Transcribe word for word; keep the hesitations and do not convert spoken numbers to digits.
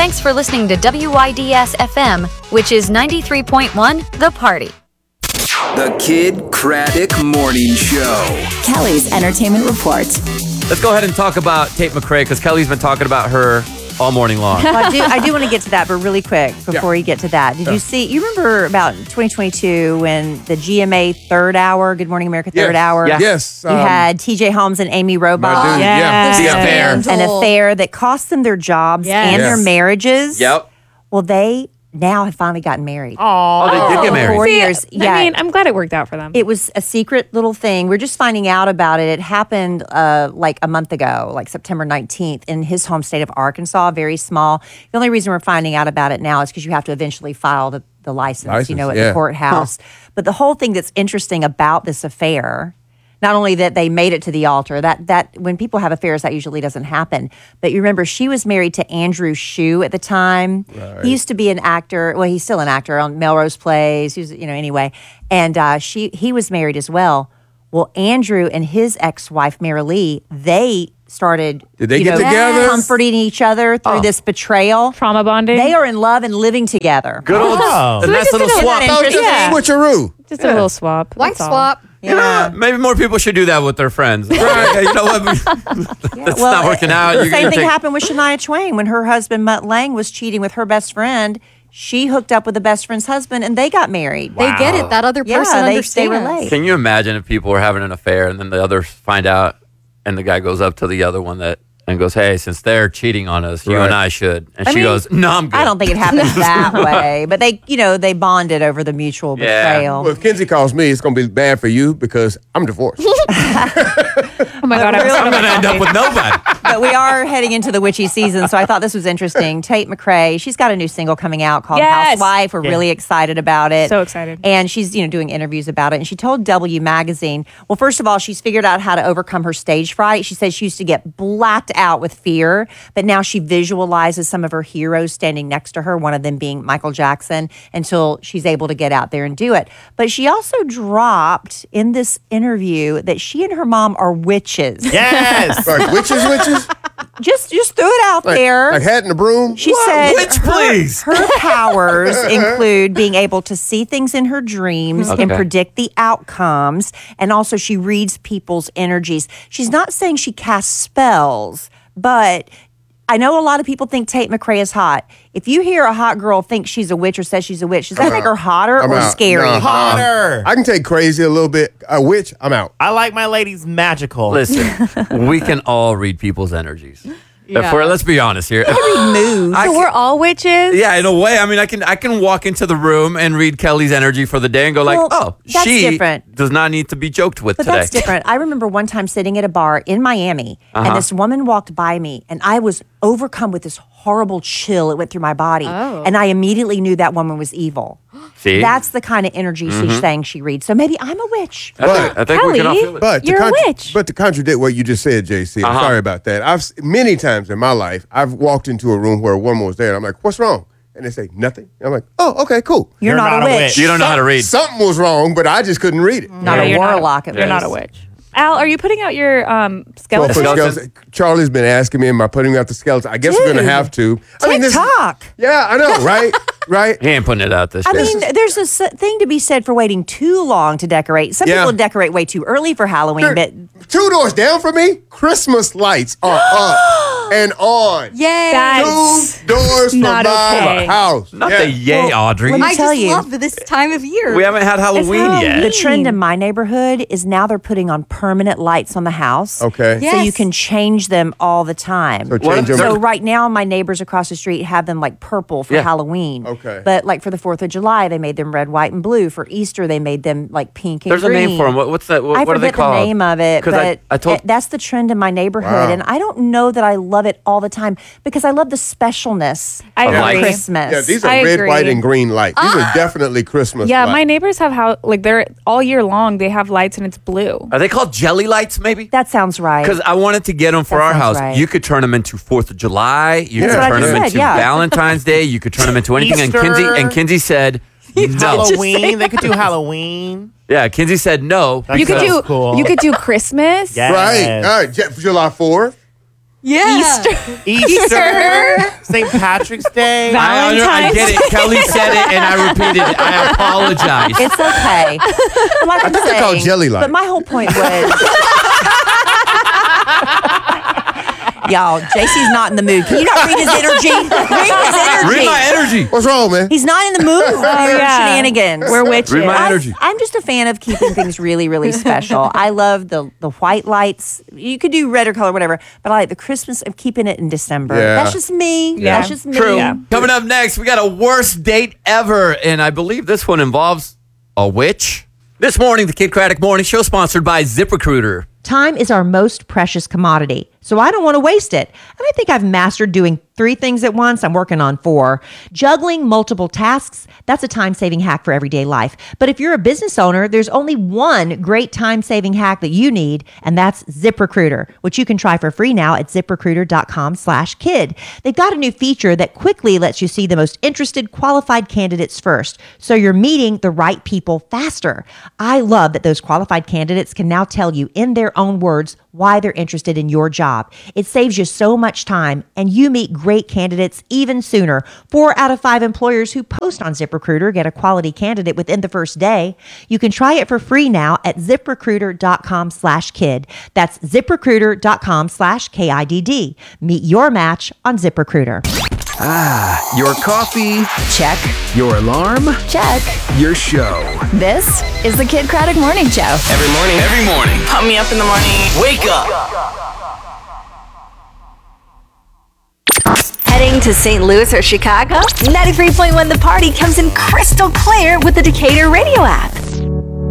Thanks for listening to W Y D S F M, which is ninety-three point one The Party. The Kid Craddock Morning Show. Kelly's Entertainment Report. Let's go ahead and talk about Tate McRae, because Kelly's been talking about her all morning long. Well, I do, I do want to get to that, but really quick before yeah. you get to that. Did yeah. you see, you remember about twenty twenty-two when the G M A third hour, Good Morning America third yes. hour? Yes. yes you um, had T J Holmes and Amy Robach. Dude, yes. yeah. The affair. An affair that cost them their jobs yes. and yes. their marriages. Yep. Well, they now have finally gotten married. Aww. Oh, they did get married. Four See, years. Yeah. I mean, I'm glad it worked out for them. It was a secret little thing. We're just finding out about it. It happened uh, like a month ago, like September nineteenth, in his home state of Arkansas, very small. The only reason we're finding out about it now is because you have to eventually file the, the license, license, you know, at yeah. the courthouse. Huh. But the whole thing that's interesting about this affair, not only that they made it to the altar, that that when people have affairs, that usually doesn't happen. But you remember, she was married to Andrew Shue at the time. Right. He used to be an actor. Well, he's still an actor on Melrose Place. He was, you know, anyway. And uh, she he was married as well. Well, Andrew and his ex-wife, Mary Lee, they started Did they you get know, together? comforting each other through Oh. this betrayal. Trauma bonding. They are in love and living together. Good old, Oh. the So they nice just little did a swap. little- Oh, just Yeah. a switcheroo. Just a little swap. Wife that's all. swap. Yeah. Maybe more people should do that with their friends. Right. You know what? That's Well, not working out. The You're same gonna thing take- happened with Shania Twain when her husband Mutt Lange was cheating with her best friend. She hooked up with the best friend's husband, and they got married. They get it. That other Yeah, person they- they understands. relate. Can you imagine if people were having an affair and then the others find out and the guy goes up to the other one that and goes, hey, since they're cheating on us, you Right. and I should. And I she mean, goes, no, I'm good. I don't think it happens that way, but they, you know, they bonded over the mutual Yeah. betrayal. Well, if Kenzie calls me, it's going to be bad for you because I'm divorced. Oh my God. I was I'm going to end up with nobody. But we are heading into the witchy season, so I thought this was interesting. Tate McRae, she's got a new single coming out called Yes. Housewife. We're Yeah. really excited about it. So excited. And she's, you know, doing interviews about it. And she told W Magazine, well, first of all, she's figured out how to overcome her stage fright. She says she used to get blacked out with fear, but now she visualizes some of her heroes standing next to her, one of them being Michael Jackson, until she's able to get out there and do it. But she also dropped in this interview that she and her mom are witches. Yes. Like witches, witches? Just just threw it out Like, there. like hat in the broom? She What? said Witch, her, please. her powers include being able to see things in her dreams and Okay. predict the outcomes. And also she reads people's energies. She's not saying she casts spells, but I know a lot of people think Tate McRae is hot. If you hear a hot girl think she's a witch or says she's a witch, does that I'm make out. her hotter I'm or out. scary? No, Hotter. I can take crazy a little bit. A witch, I'm out. I like my ladies magical. Listen, we can all read people's energies. Yeah. If we're, let's be honest here. If- Mood. I So can- we're all witches? yeah, in a way. I mean, I can I can walk into the room and read Kelly's energy for the day and go like, Well, oh, that's she different. does not need to be joked with But today. that's different. I remember one time sitting at a bar in Miami, Uh-huh. and this woman walked by me, and I was overcome with this horrible chill. It went through my body. Oh. And I immediately knew that woman was evil. See, That's the kind of energy she's saying she reads. So maybe I'm a witch. I think, I think we can all Kelly, feel it. But to You're a contra- witch. But to contradict what you just said, J C, I'm Uh-huh. sorry about that. I've s- many times in my life, I've walked into a room where a woman was there, and I'm like, "What's wrong?" And they say, "Nothing." I'm like, "Oh, okay, cool." You're, not, a witch. you don't know how to read. Something was wrong, but I just couldn't read it. Not Yeah, a you're not a- warlock. at You're not least. a witch. Al, are you putting out your um, Well, skeleton? for Skeleton. skeleton- Charlie's been asking me, "Am I putting out the skeleton?" I guess we're gonna Dude. have to. I mean, this. TikTok. Yeah, I know, right? Right. He ain't putting it out this I year. mean, there's a s- thing to be said for waiting too long to decorate. Some Yeah. people decorate way too early for Halloween, but Two doors down from me, Christmas lights are up and on. Yay. That's Two doors from not my okay. house. Not Yeah. the yay, Audrey. let me I tell just you. love this time of year. We haven't had Halloween Halloween. the yet. trend in my neighborhood is now they're putting on permanent lights on the house. Okay. Yeah. So you Yes. can change them all the time. So change them. So right now, my neighbors across the street have them like purple for Yeah. Halloween. Okay. But like for the fourth of July, they made them red, white, and blue. For Easter, they made them like pink and There's a green. name for them. What, what's that? What, I what are they forget called? the name of it, 'Cause but I, I told it- that's the trend in my neighborhood, Wow. and I don't know that I love it all the time because I love the specialness I of agree. Christmas. Yeah, these are I red, agree. white, and green lights. These are definitely Christmas Yeah, lights. my neighbors have how like they're all year long. They have lights and it's blue. Are they called jelly lights? Maybe. That sounds right. Because I wanted to get them for That our sounds house. right. You could turn them into Fourth of July. You That's could what I turn just them said, into yeah. Valentine's Day. You could turn them into anything. And Easter. Kinsey and Kinsey said no. Halloween. They could do Halloween. Yeah, Kinsey said no. That You could sounds do cool. you could do Christmas. Yeah. Right. Yes. All right. J- July fourth. Yeah. Easter. Easter, Saint Patrick's Day. I, I get it. Kelly said it and I repeated it. I apologize. It's okay. But like I'm think they're called saying, jelly lights. But my whole point was. Y'all, J C's not in the mood. Can you not read his energy? Read his energy. Read my energy. What's wrong, man? He's not in the mood for Oh, your yeah. shenanigans. We're witches. Read my I- energy. I'm just a fan of keeping things really, really special. I love the the white lights. You could do red or color, whatever, but I like the Christmas of keeping it in December. Yeah. That's just me. Yeah. That's just me. True. Yeah. Coming up next, we got a worst date ever, and I believe this one involves a witch. This morning, the Kid Craddock Morning Show, sponsored by ZipRecruiter. Time is our most precious commodity, so I don't want to waste it. And I think I've mastered doing three things at once. I'm working on four. Juggling multiple tasks, that's a time-saving hack for everyday life. But if you're a business owner, there's only one great time-saving hack that you need, and that's ZipRecruiter, which you can try for free now at ZipRecruiter.com slash kid. They've got a new feature that quickly lets you see the most interested, qualified candidates first, so you're meeting the right people faster. I love that those qualified candidates can now tell you in their own words why they're interested in your job. It saves you so much time, and you meet great candidates even sooner. Four out of five employers who post on ZipRecruiter get a quality candidate within the first day. You can try it for free now at ZipRecruiter.com slash kid. That's ZipRecruiter.com slash K I D D. Meet your match on ZipRecruiter. Your coffee, Check. your alarm, Check. your show. This is the Kid Craddock Morning Show. Every morning. Every morning. Pump me up in the morning. Wake up. Heading to Saint Louis or Chicago? ninety-three point one The Party comes in crystal clear with the Decatur radio app.